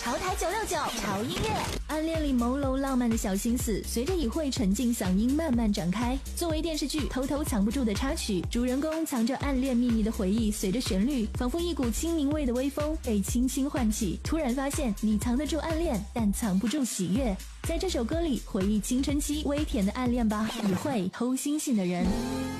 潮台969潮音乐，暗恋里朦胧浪漫的小心思，随着以慧沉静嗓音慢慢展开。作为电视剧偷偷藏不住的插曲，主人公藏着暗恋秘密的回忆，随着旋律，仿佛一股清明味的微风被轻轻唤起。突然发现，你藏得住暗恋，但藏不住喜悦。在这首歌里，回忆青春期微甜的暗恋吧，以慧偷星星的人。